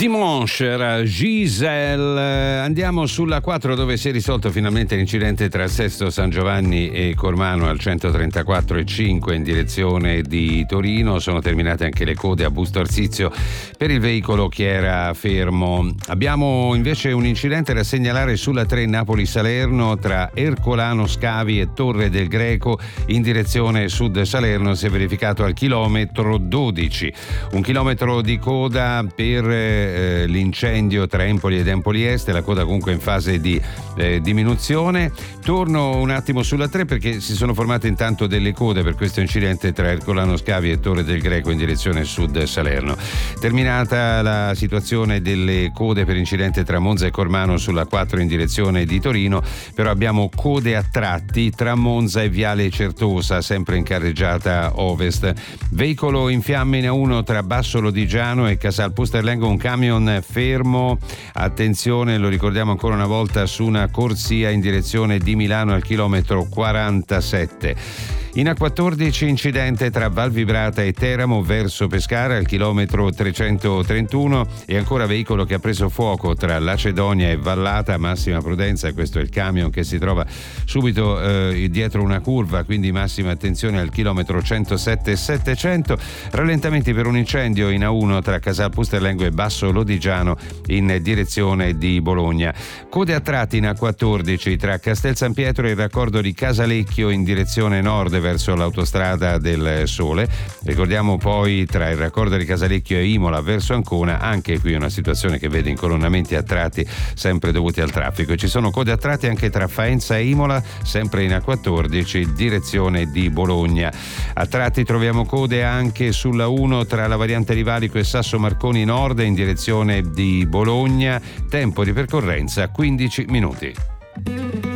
Dimanche era Giselle. Andiamo sulla 4 dove si è risolto finalmente l'incidente tra Sesto San Giovanni e Cormano al 134,5 in direzione di Torino. Sono terminate anche le code a Busto Arsizio per il veicolo che era fermo. Abbiamo invece un incidente da segnalare sulla 3 Napoli-Salerno tra Ercolano Scavi e Torre del Greco in direzione sud Salerno. Si è verificato al chilometro 12. Un chilometro di coda per l'incendio tra Empoli ed Empoli Est, la coda comunque in fase di diminuzione. Torno un attimo sulla 3 perché si sono formate intanto delle code per questo incidente tra Ercolano Scavi e Torre del Greco in direzione sud Salerno. Terminata la situazione delle code per incidente tra Monza e Cormano sulla 4 in direzione di Torino, però abbiamo code a tratti tra Monza e Viale Certosa, sempre in carreggiata ovest. Veicolo in fiamme in A1 tra Basso Lodigiano e Casal Pusterlengo, un camion fermo, attenzione, lo ricordiamo ancora una volta, su una corsia in direzione di Milano al chilometro 47. In A14 incidente tra Valvibrata e Teramo verso Pescara al chilometro 331 e ancora veicolo che ha preso fuoco tra Lacedonia e Vallata, massima prudenza, questo è il camion che si trova subito dietro una curva, quindi massima attenzione al chilometro 107 700. Rallentamenti per un incendio in A1 tra Casal Pusterlengo e Basso Lodigiano in direzione di Bologna. Code a tratti in A14 tra Castel San Pietro e il raccordo di Casalecchio in direzione nord verso l'autostrada del Sole. Ricordiamo poi tra il raccordo di Casalecchio e Imola verso Ancona, anche qui una situazione che vede incolonnamenti a tratti sempre dovuti al traffico. Ci sono code a tratti anche tra Faenza e Imola, sempre in A14 direzione di Bologna. A tratti troviamo code anche sulla 1 tra la variante Rivalico e Sasso Marconi Nord in direzione di Bologna, tempo di percorrenza 15 minuti.